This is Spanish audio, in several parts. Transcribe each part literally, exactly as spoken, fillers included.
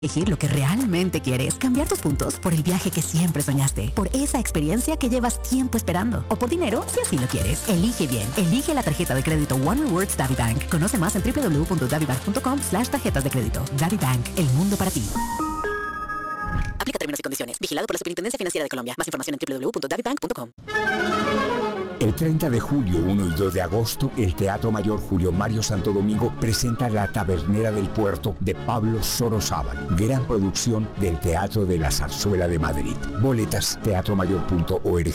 Elegir lo que realmente quieres, cambiar tus puntos por el viaje que siempre soñaste, por esa experiencia que llevas tiempo esperando, o por dinero si así lo quieres. Elige bien. Elige la tarjeta de crédito One Rewards DaviBank. Conoce más en doble u doble u doble u punto davibank punto com slash tarjetas de crédito. DaviBank, el mundo para ti. Aplica términos y condiciones. Vigilado por la Superintendencia Financiera de Colombia. Más información en doble u doble u doble u punto davibank punto com. El treinta de julio, uno y dos de agosto, el Teatro Mayor Julio Mario Santo Domingo presenta La Tabernera del Puerto de Pablo Sorozábal, gran producción del Teatro de la Zarzuela de Madrid. Boletas teatro mayor punto org.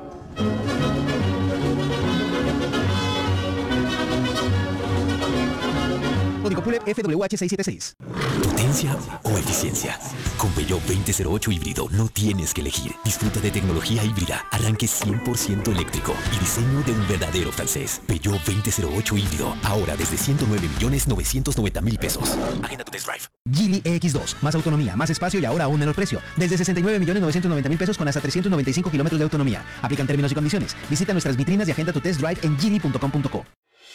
Código P U L E F W H seiscientos setenta y seis. ¿Potencia o eficiencia? Con Peugeot veinte cero ocho híbrido no tienes que elegir. Disfruta de tecnología híbrida, arranque cien por ciento eléctrico y diseño de un verdadero francés. Peugeot veinte cero ocho híbrido, ahora desde ciento nueve millones novecientos noventa mil pesos. Agenda tu test drive. Geely E X dos, más autonomía, más espacio y ahora a un menor precio. Desde sesenta y nueve millones novecientos noventa mil pesos con hasta trescientos noventa y cinco kilómetros de autonomía. Aplican términos y condiciones. Visita nuestras vitrinas y agenda tu test drive en geely punto com punto co.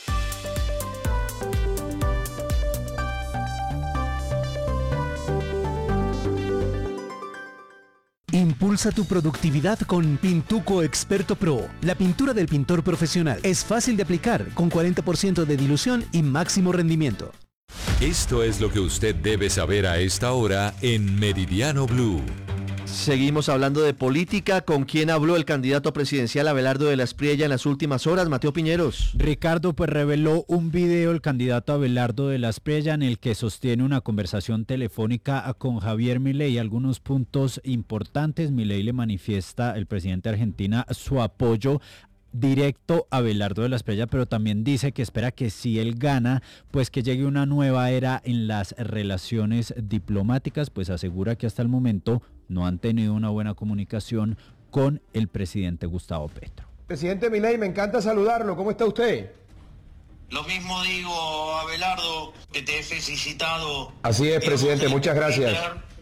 Impulsa tu productividad con Pintuco Experto Pro, la pintura del pintor profesional. Es fácil de aplicar, con cuarenta por ciento de dilución y máximo rendimiento. Esto es lo que usted debe saber a esta hora en Meridiano Blue. Seguimos hablando de política. ¿Con quién habló el candidato presidencial Abelardo de la Espriella en las últimas horas? Mateo Piñeros. Ricardo, pues reveló un video el candidato Abelardo de la Espriella en el que sostiene una conversación telefónica con Javier Milei. Algunos puntos importantes. Milei le manifiesta, el presidente de Argentina, su apoyo directo a Abelardo de la Espriella, pero también dice que espera que si él gana, pues que llegue una nueva era en las relaciones diplomáticas, pues asegura que hasta el momento no han tenido una buena comunicación con el presidente Gustavo Petro. Presidente Milei, me encanta saludarlo. ¿Cómo está usted? Lo mismo digo, Abelardo, que te he felicitado. Así es, presidente, muchas gracias.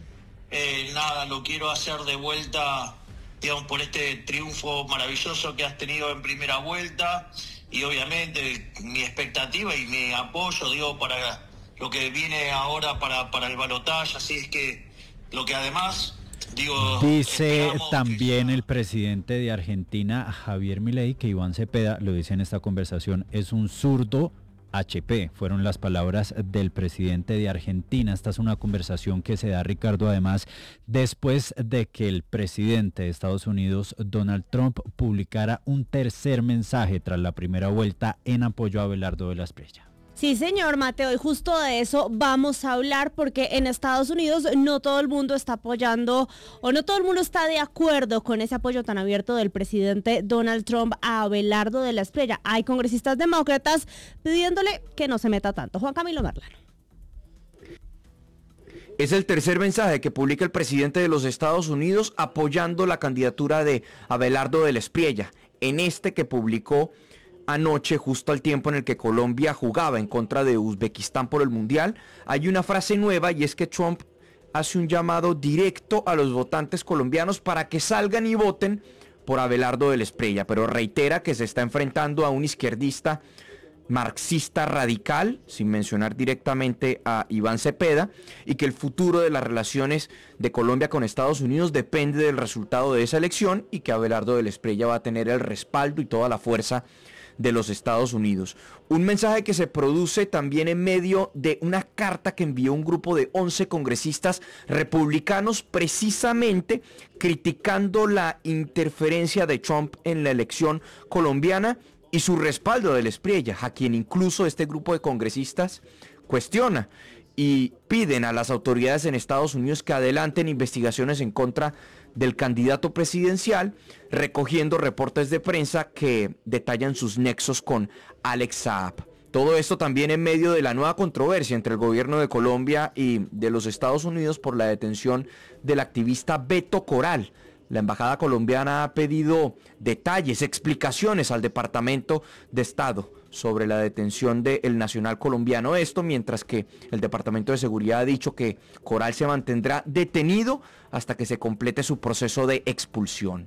Eh, nada, lo quiero hacer de vuelta, digamos, por este triunfo maravilloso que has tenido en primera vuelta y obviamente mi expectativa y mi apoyo, digo, para lo que viene ahora para, para el balotaje, así es que lo que además, digo... Dice también el presidente de Argentina, Javier Milei, que Iván Cepeda, lo dice en esta conversación, es un zurdo H P, fueron las palabras del presidente de Argentina. Esta es una conversación que se da, Ricardo, además, después de que el presidente de Estados Unidos, Donald Trump, publicara un tercer mensaje tras la primera vuelta en apoyo a Abelardo de la Espriella. Sí, señor Mateo, y justo de eso vamos a hablar porque en Estados Unidos no todo el mundo está apoyando o no todo el mundo está de acuerdo con ese apoyo tan abierto del presidente Donald Trump a Abelardo de la Espriella. Hay congresistas demócratas pidiéndole que no se meta tanto. Juan Camilo Merlano. Es el tercer mensaje que publica el presidente de los Estados Unidos apoyando la candidatura de Abelardo de la Espriella. En este que publicó anoche, justo al tiempo en el que Colombia jugaba en contra de Uzbekistán por el Mundial, hay una frase nueva y es que Trump hace un llamado directo a los votantes colombianos para que salgan y voten por Abelardo de la Espriella, pero reitera que se está enfrentando a un izquierdista marxista radical, sin mencionar directamente a Iván Cepeda, y que el futuro de las relaciones de Colombia con Estados Unidos depende del resultado de esa elección y que Abelardo de la Espriella va a tener el respaldo y toda la fuerza de los Estados Unidos. Un mensaje que se produce también en medio de una carta que envió un grupo de once congresistas republicanos precisamente criticando la interferencia de Trump en la elección colombiana y su respaldo de la Espriella, a quien incluso este grupo de congresistas cuestiona y piden a las autoridades en Estados Unidos que adelanten investigaciones en contra del candidato presidencial, recogiendo reportes de prensa que detallan sus nexos con Alex Saab. Todo esto también en medio de la nueva controversia entre el gobierno de Colombia y de los Estados Unidos por la detención del activista Beto Coral. La embajada colombiana ha pedido detalles, explicaciones al Departamento de Estado sobre la detención del nacional colombiano. Esto mientras que el Departamento de Seguridad ha dicho que Coral se mantendrá detenido hasta que se complete su proceso de expulsión.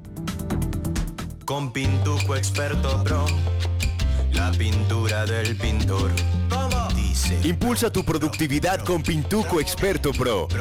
Con Pintuco Experto Pro, la pintura del pintor. ¿Cómo? Dice. Impulsa tu productividad con Pintuco Experto Pro.